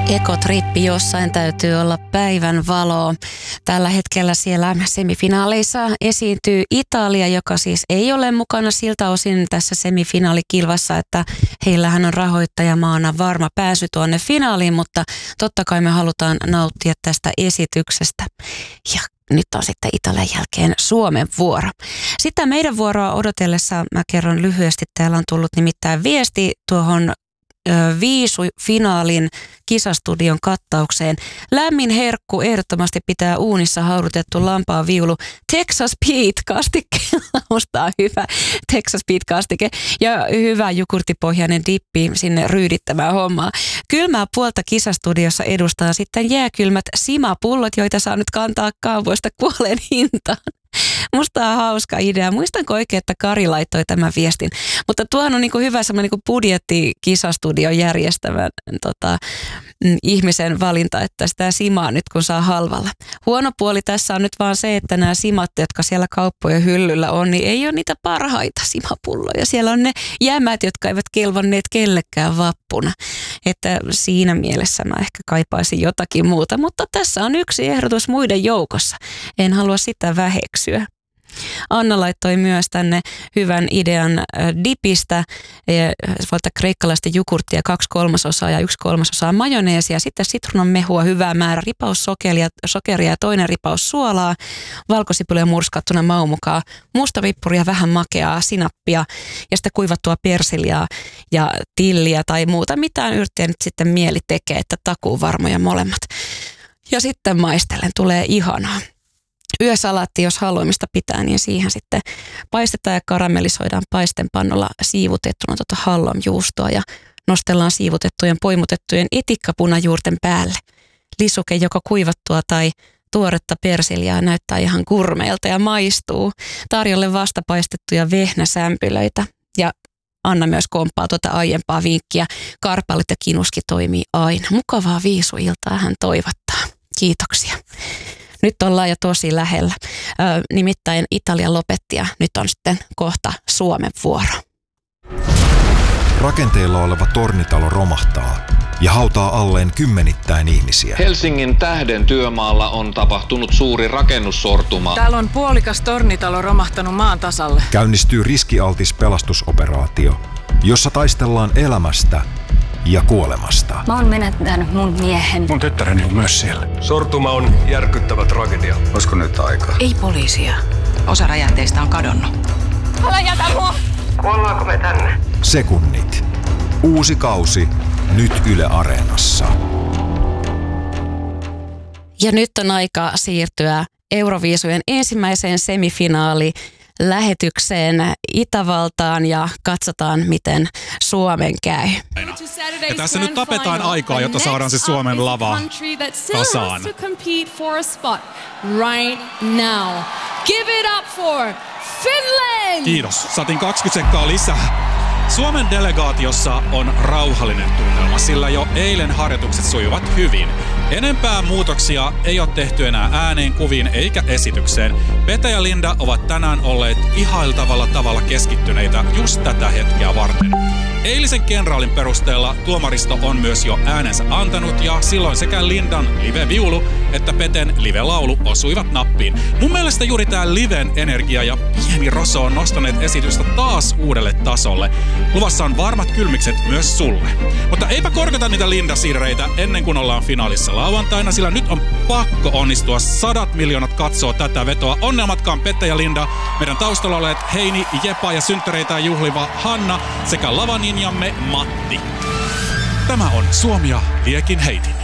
Ekotrippi, jossain täytyy olla päivän valoa. Tällä hetkellä siellä semifinaaleissa esiintyy Italia, joka siis ei ole mukana siltä osin tässä semifinaalikilvassa, että heillähän on rahoittajamaana varma pääsy tuonne finaaliin, mutta totta kai me halutaan nauttia tästä esityksestä. Ja nyt on sitten Italian jälkeen Suomen vuoro. Sitten meidän vuoroa odotellessa mä kerron lyhyesti, täällä on tullut nimittäin viesti tuohon Viisu-finaalin kisastudion kattaukseen. Lämmin herkku ehdottomasti pitää uunissa haudutettu lampaan viulu Texas Pete -kastikkeella. Musta on hyvä Texas Pete -kastike ja hyvä jogurttipohjainen dippi sinne ryydittämään hommaa. Kylmää puolta kisastudiossa edustaa sitten jääkylmät simapullot, joita saa nyt kantaa kaupoista kuolleen hintaan. Musta on hauska idea. Muistanko oikein, että Kari laittoi tämän viestin. Mutta tuohan on niinku hyvä semmoinen niinku budjetti-kisastudion järjestävän ihmisen valinta, että sitä simaa nyt kun saa halvalla. Huono puoli tässä on nyt vaan se, että nämä simat, jotka siellä kauppojen hyllyllä on, niin ei ole niitä parhaita simapulloja. Siellä on ne jämät, jotka eivät kelvanneet kellekään vappuna. Että siinä mielessä mä ehkä kaipaisin jotakin muuta, mutta tässä on yksi ehdotus muiden joukossa. En halua sitä väheksyä. Anna laittoi myös tänne hyvän idean dipistä. Voi ottaa kreikkalaista jogurttia 2/3 ja 1/3 majoneesia. Sitten sitruunanmehua hyvää määrä, ripaus sokeria ja toinen ripaus suolaa. Valkosipulia murskattuna maun mukaan. Mustavippuria, vähän makeaa sinappia ja sitten kuivattua persiljaa ja tilliä tai muuta. Mitään yrttiä nyt sitten mieli tekee, että takuu varmoja molemmat. Ja sitten maistellen tulee ihanaa. Yösalaatti, jos haluamista pitää, niin siihen sitten paistetaan ja karamellisoidaan paistenpannolla siivutettuna hallonjuustoa ja nostellaan siivutettujen poimutettujen etikkapunajuurten päälle. Lisuke joko kuivattua tai tuoretta persiljaa näyttää ihan gurmeilta ja maistuu. Tarjolle vastapaistettuja vehnäsämpylöitä ja Anna myös komppaa tuota aiempaa vinkkiä. Karpallit ja kinuski toimii aina. Mukavaa viisuiltaa hän toivottaa. Kiitoksia. Nyt ollaan jo tosi lähellä. Nimittäin Italia lopetti ja nyt on sitten kohta Suomen vuoro. Rakenteilla oleva tornitalo romahtaa ja hautaa alleen kymmenittäin ihmisiä. Helsingin Tähden työmaalla on tapahtunut suuri rakennussortuma. Täällä on puolikas tornitalo romahtanut maan tasalle. Käynnistyy riskialtis pelastusoperaatio, jossa taistellaan elämästä ja kuolemasta. Mä oon menettänyt mun miehen. Mun tyttäreni on myös siellä. Sortuma on järkyttävä tragedia. Olisiko nyt aika? Ei poliisia. Osa räjähteistä on kadonnut. Älä jätä mua! Kuollaanko me tänne? Sekunnit. Uusi kausi nyt Yle Areenassa. Ja nyt on aika siirtyä Euroviisujen ensimmäiseen semifinaali-lähetykseen Itävaltaan ja katsotaan, miten Suomen käy. Ja tässä nyt tapetaan aikaa, jotta saadaan se Suomen lava kasaan. Kiitos. Saatiin 20 sekkaa lisää. Suomen delegaatiossa on rauhallinen tunnelma, sillä jo eilen harjoitukset sujuvat hyvin. Enempää muutoksia ei ole tehty enää ääneen, kuviin eikä esitykseen. Pete ja Linda ovat tänään olleet ihailtavalla tavalla keskittyneitä just tätä hetkeä varten. Eilisen kenraalin perusteella tuomaristo on myös jo äänensä antanut ja silloin sekä Lindan live-viulu että Peten live-laulu osuivat nappiin. Mun mielestä juuri tää liven energia ja pieni roso on nostaneet esitystä taas uudelle tasolle. Luvassa on varmat kylmikset myös sulle. Mutta eipä korkata niitä Linda-sirreitä ennen kuin ollaan finaalissa lauantaina, sillä nyt on pakko onnistua. 100 miljoonat katsoo tätä vetoa. Onnea matkaan Pete ja Linda, meidän taustalla oleet Heini, Jepa ja synttäreitä juhliva Hanna sekä lavaninjamme Matti. Tämä on Suomi ja Liekin heitin.